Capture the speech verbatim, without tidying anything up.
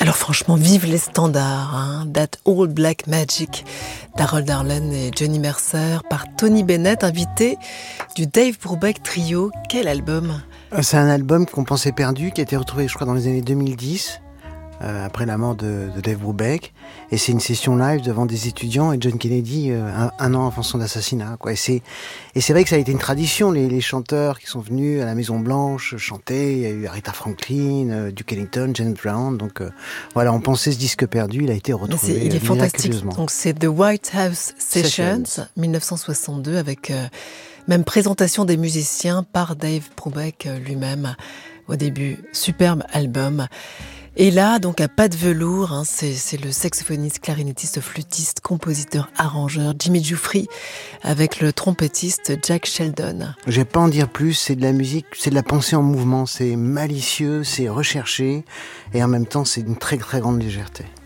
Alors franchement, vive les standards, hein. That Old Black Magic d'Harold Arlen et Johnny Mercer par Tony Bennett, invité du Dave Brubeck Trio. Quel album! C'est un album qu'on pensait perdu, qui a été retrouvé, je crois, dans les années deux mille dix, euh, après la mort de, de Dave Brubeck. Et c'est une session live devant des étudiants et John Kennedy, euh, un, un an avant son assassinat, quoi. Et c'est, et c'est vrai que ça a été une tradition, les, les chanteurs qui sont venus à la Maison Blanche chanter. Il y a eu Aretha Franklin, euh, Duke Ellington, James Brown. Donc euh, voilà, on pensait ce disque perdu, il a été retrouvé. Il est euh, fantastique. Donc c'est The White House Sessions, Sessions. dix-neuf cent soixante-deux, avec euh, même présentation des musiciens par Dave Brubeck lui-même au début. Superbe album. Et là, donc à pas de velours, hein, c'est, c'est le saxophoniste, clarinettiste, flûtiste, compositeur, arrangeur Jimmy Giuffre avec le trompettiste Jack Sheldon. Je vais pas en dire plus, c'est de la musique, c'est de la pensée en mouvement, c'est malicieux, c'est recherché et en même temps c'est d'une très très grande légèreté.